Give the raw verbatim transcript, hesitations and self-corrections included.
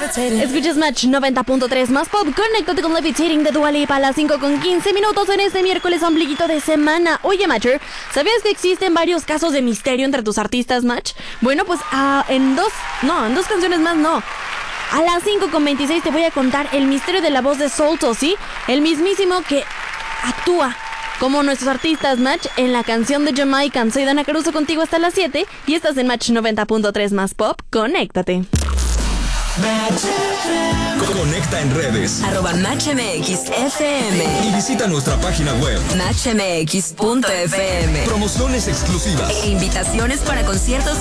Escuchas Match noventa punto tres más pop. Conéctate con Levitating de Dua Lipa a las cinco con quince minutos en este miércoles ombliguito de semana. Oye, Matcher, ¿sabías que existen varios casos de misterio entre tus artistas, Match? Bueno, pues uh, en dos, no, en dos canciones más no. A las cinco con veintiséis te voy a contar el misterio de la voz de Solto, ¿sí? El mismísimo que actúa como nuestros artistas, Match, en la canción de Jamaican. Soy Dana Caruso contigo hasta las siete y estás en Match noventa punto tres más pop. Conéctate. Conecta en redes arroba Match M X F M y visita nuestra página web match m x punto f m. Promociones exclusivas E invitaciones para conciertos